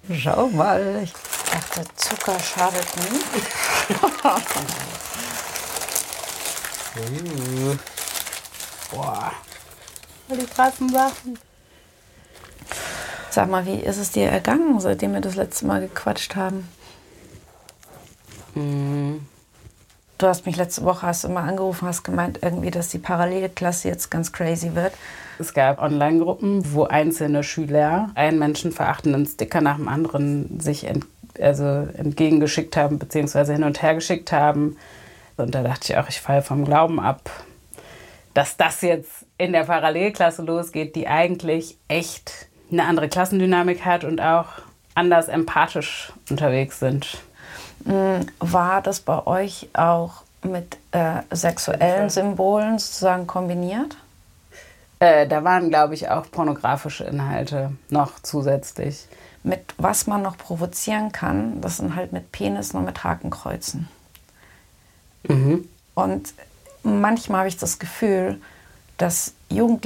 Schau mal, ich dachte, Zucker schadet nie. Boah. Die krassen Sachen. Sag mal, wie ist es dir ergangen, seitdem wir das letzte Mal gequatscht haben? Du hast mich letzte Woche, hast du mal angerufen, hast gemeint irgendwie, dass die Parallelklasse jetzt ganz crazy wird. Es gab Online-Gruppen, wo einzelne Schüler einen menschenverachtenden Sticker nach dem anderen sich entgegengeschickt haben, beziehungsweise hin und her geschickt haben. Und da dachte ich auch, ich falle vom Glauben ab, dass das jetzt in der Parallelklasse losgeht, die eigentlich echt eine andere Klassendynamik hat und auch anders empathisch unterwegs sind. War das bei euch auch mit sexuellen Symbolen sozusagen kombiniert? Da waren, glaube ich, auch pornografische Inhalte noch zusätzlich. Mit was man noch provozieren kann, das sind halt mit Penissen und mit Hakenkreuzen. Und manchmal habe ich das Gefühl, dass Jugendliche